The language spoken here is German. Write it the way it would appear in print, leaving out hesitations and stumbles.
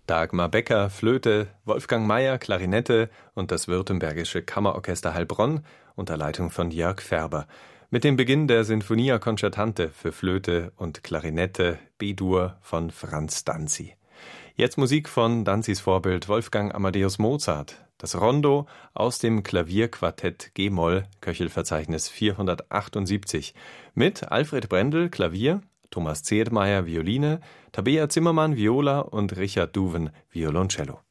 Dagmar Becker, Flöte, Wolfgang Mayer, Klarinette und das Württembergische Kammerorchester Heilbronn unter Leitung von Jörg Färber. Mit dem Beginn der Sinfonia Concertante für Flöte und Klarinette B-Dur von Franz Danzi. Jetzt Musik von Danzis Vorbild Wolfgang Amadeus Mozart. Das Rondo aus dem Klavierquartett G-Moll, Köchelverzeichnis 478. Mit Alfred Brendel, Klavier, Thomas Zedmeier, Violine, Tabea Zimmermann, Viola und Richard Duven, Violoncello.